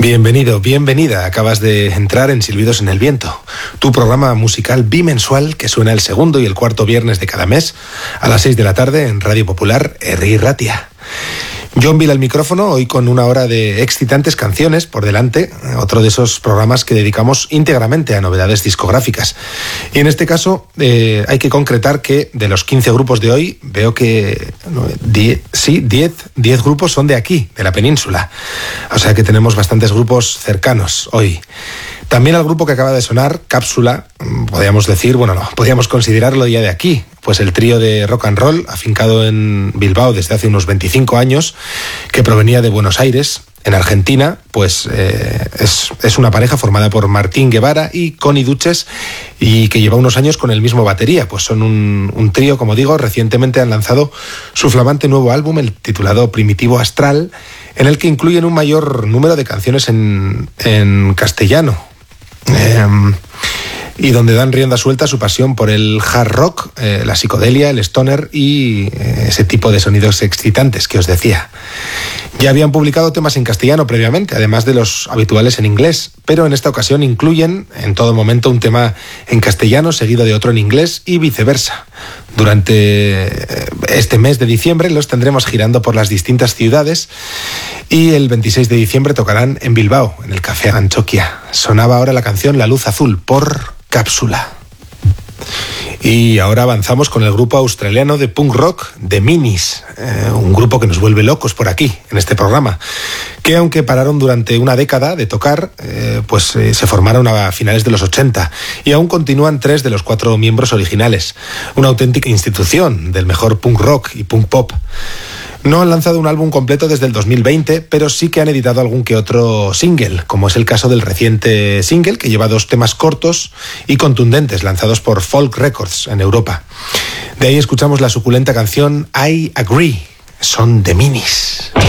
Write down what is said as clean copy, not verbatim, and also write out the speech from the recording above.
Bienvenido, bienvenida. Acabas de entrar en Silbidos en el Viento, tu programa musical bimensual que suena el segundo y el cuarto viernes de cada mes a las 6 de la tarde en Radio Popular Herri Ratia. John Vila al micrófono, hoy con una hora de excitantes canciones por delante, otro de esos programas que dedicamos íntegramente a novedades discográficas. Y en este caso hay que concretar que de los 15 grupos de hoy, veo que 10 grupos son de aquí, de la península. O sea que tenemos bastantes grupos cercanos hoy. También al grupo que acaba de sonar, Cápsula, podríamos considerarlo ya de aquí, pues el trío de rock and roll, afincado en Bilbao desde hace unos 25 años, que provenía de Buenos Aires, en Argentina, pues es una pareja formada por Martín Guevara y Connie Duches, y que lleva unos años con el mismo batería. Pues son un trío, como digo. Recientemente han lanzado su flamante nuevo álbum, el titulado Primitivo Astral, en el que incluyen un mayor número de canciones en castellano. Y donde dan rienda suelta a su pasión por el hard rock, la psicodelia, el stoner y ese tipo de sonidos excitantes que os decía. Ya habían publicado temas en castellano previamente, además de los habituales en inglés, pero en esta ocasión incluyen en todo momento un tema en castellano seguido de otro en inglés y viceversa. Durante este mes de diciembre los tendremos girando por las distintas ciudades y el 26 de diciembre tocarán en Bilbao, en el Café Antxokia. Sonaba ahora la canción La Luz Azul por Cápsula. Y ahora avanzamos con el grupo australiano de punk rock The Minis, un grupo que nos vuelve locos por aquí, en este programa, que aunque pararon durante una década de tocar, se formaron a finales de los 80 y aún continúan 3 de los 4 miembros originales, una auténtica institución del mejor punk rock y punk pop. No han lanzado un álbum completo desde el 2020, pero sí que han editado algún que otro single, como es el caso del reciente single, que lleva 2 temas cortos y contundentes, lanzados por Folk Records en Europa. De ahí escuchamos la suculenta canción I Agree. Son The Minis.